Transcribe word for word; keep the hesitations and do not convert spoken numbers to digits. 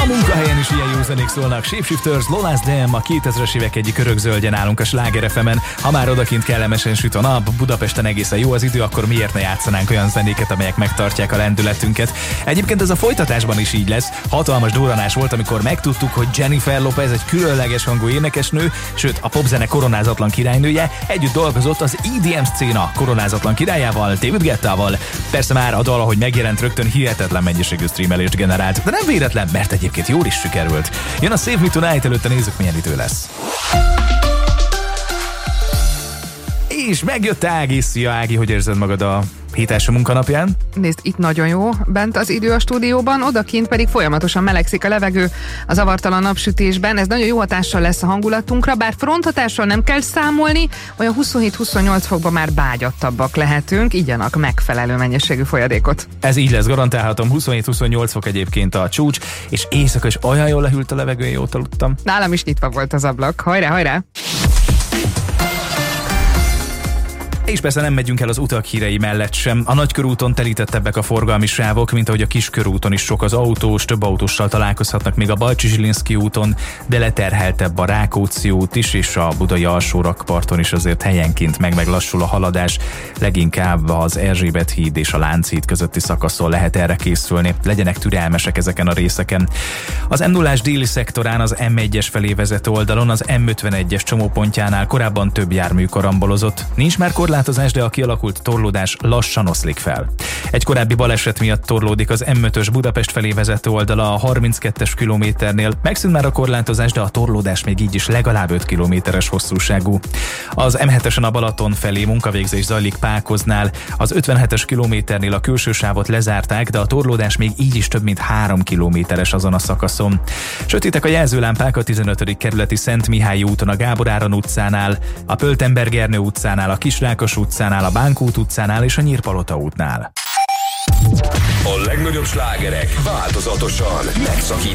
munkahelyen is ilyen jó zenék szólnak. Shapeshifters, Lola's Dam, a kétezres évek egyik örökzöldje nálunk a Sláger ef emen. Ha már odakint kellemesen süt a nap, Budapesten egészen jó az idő, akkor miért ne játszanánk olyan zenéket, amelyek megtartják a lendületünket. Egyébként ez a folytatásban is így lesz. Hatalmas durranás volt, amikor megtudtuk, hogy Jennifer Lopez egy különleges hangú énekesnő, sőt a popzene koronázatlan királynője, együtt dolgozott az é dé em szcéna koronázatlan királyával, David Guettával. Persze már a dal, ahogy megjelent, rögtön hihetetlen mennyiségű streamelést generált, de nem véletlen, mert egyébként jól is sikerült. Jön a Save Me Tonight, előtte nézzük, milyen idő lesz. És megjött Ági. Szia Ági, hogy érzed magad a hét első munkanapján? Nézd, itt nagyon jó bent az idő a stúdióban, odakint pedig folyamatosan melegszik a levegő a zavartalan napsütésben. Ez nagyon jó hatással lesz a hangulatunkra, bár fronthatással nem kell számolni, olyan huszonhét-huszonnyolc fokban már bágyattabbak lehetünk, igyanak megfelelő mennyiségű folyadékot. Ez így lesz, garantálhatom, huszonhét-huszonnyolc fok egyébként a csúcs, és éjszaka is olyan jól lehűlt a levegő, jót aludtam. Nálam is nyitva volt az ablak. Hajrá, hajrá! És persze nem megyünk el az utak hírei mellett sem. A nagykörúton telítettebbek a forgalmi sávok, mint ahogy a kiskörúton is sok az autós, több autóssal találkozhatnak még a Bajcsy-Zsilinszky úton, de leterheltebb a Rákóczi út is, és a budai alsórakparton is azért helyenként meg-meglassul a haladás. Leginkább az Erzsébet híd és a Lánchíd közötti szakaszon lehet erre készülni. Legyenek türelmesek ezeken a részeken. Az em nullás déli szektorán az em egyes felé vezető oldalon az em ötvenegyes csomópontjánál korábban több jármű karambolozott. Nincs már korlátozás, de a kialakult torlódás lassan oszlik fel. Egy korábbi baleset miatt torlódik az em ötös Budapest felé vezető oldala a harminckettes kilométernél. Megszűnt már a korlátozás, de a torlódás még így is legalább öt kilométeres hosszúságú. Az em hetesen a Balaton felé munkavégzés zajlik Pákoznál. Az ötvenhetes kilométernél a külső sávot lezárták, de a torlódás még így is több mint három kilométeres azon a szakaszon. Sötétek a jelzőlámpák a tizenötödik kerületi Szent Mihály úton a Gábor Áron utcánál, a Pöltenberg-Ernő utcánál, a Kisrákos utcánál, a Bánkút utcánál és a Nyírpalota útnál. A legnagyobb slágerek változatosan megszakítva.